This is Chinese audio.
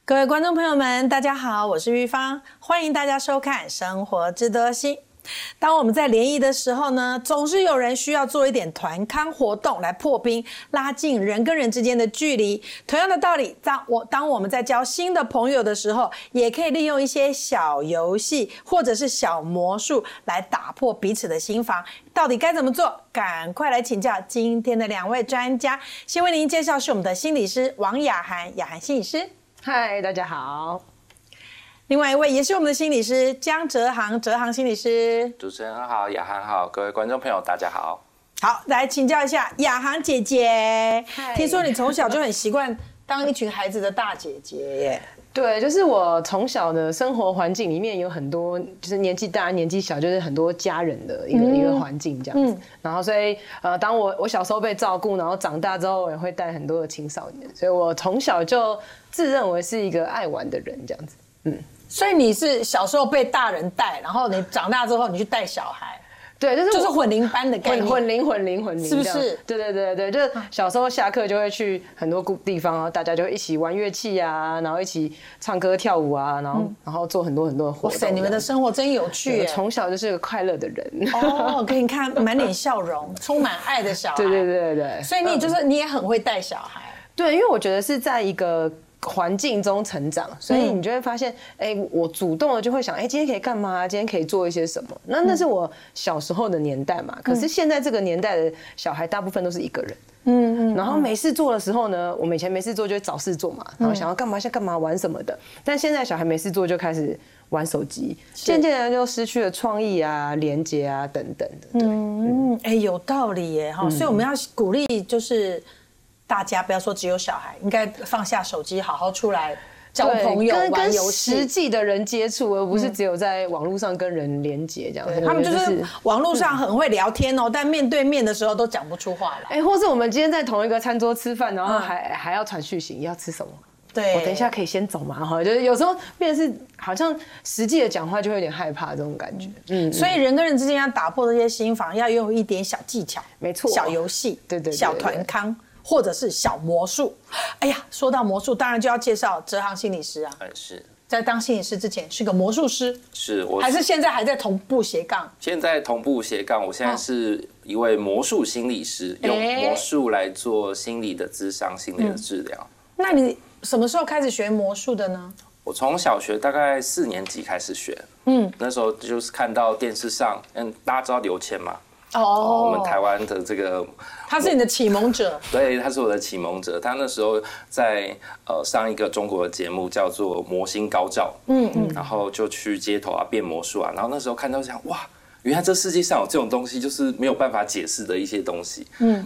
各位观众朋友们，大家好，我是玉芳，欢迎大家收看《生活智多星》。当我们在联谊的时候呢，总是有人需要做一点团康活动来破冰，拉近人跟人之间的距离。同样的道理，当我们在交新的朋友的时候，也可以利用一些小游戏或者是小魔术来打破彼此的心防。到底该怎么做？赶快来请教今天的两位专家。先为您介绍是我们的心理师王雅涵，雅涵心理师。 嗨，大家好。 另外一位也是我们的心理师江哲航，哲航心理师。 主持人好，雅涵好，各位观众朋友大家好。 好，来请教一下雅涵姐姐。听说你从小就很习惯当一群孩子的大姐姐耶。 对，就是我从小的生活环境里面有很多，就是年纪大、年纪小，就是很多家人的一个环境这样子。然后所以当我小时候被照顾，然后长大之后我也会带很多的青少年，所以我从小就自认为是一个爱玩的人这样子。 所以你是小时候被大人带，然后你长大之后你去带小孩。 对，就是混龄班的概念， 混龄， 是不是？ 对，就是小时候下课就会去很多地方，然后大家就会一起玩乐器啊，然后一起唱歌跳舞啊，然后做很多的活动。 哇塞，你们的生活真有趣耶！ 从小就是个快乐的人哦，给你看满脸笑容、充满爱的小孩。 对， 所以你也很会带小孩。 对，因为我觉得是在一个环境中成长，所以你就会发现，我主动的就会想，今天可以干嘛？今天可以做一些什么？那是我小时候的年代嘛。可是现在这个年代的小孩，大部分都是一个人。然后没事做的时候呢，我们以前没事做就会找事做嘛，然后想要干嘛就干嘛，玩什么的。但现在小孩没事做就开始玩手机，渐渐的就失去了创意啊、连结啊等等的。 有道理耶哈。所以我们要鼓励就是大家不要说只有小孩，应该放下手机，好好出来交朋友、玩游戏， 跟实际的人接触，而不是只有在网络上跟人连接这样。 他们就是网络上很会聊天哦，但面对面的时候都讲不出话来。 或是我们今天在同一个餐桌吃饭，然后还要传讯息，要吃什么？ 对， 我等一下可以先走嘛？哈，就是有时候变成是好像实际的讲话就会有点害怕这种感觉。 所以人跟人之间要打破这些心防，要用一点小技巧， 没错， 小游戏， 对， 小团康。或者是小魔术。哎呀，说到魔术，当然就要介绍哲航心理师啊。 是在当心理师之前是个魔术师， 是我还是现在还在同步斜杠？ 现在同步斜杠，我现在是一位魔术心理师，用魔术来做心理的咨商、心理的治疗。 那你什么时候开始学魔术的呢？ 我从小学大概4年级开始学。那时候就是看到电视上，大家知道刘谦吗？我们台湾的这个， 他是你的启蒙者。 对，他是我的启蒙者。他那时候在上一个中国的节目叫做《魔星高照》，然后就去街头啊变魔术啊，然后那时候看到想哇，原来这世界上有这种东西，就是没有办法解释的一些东西。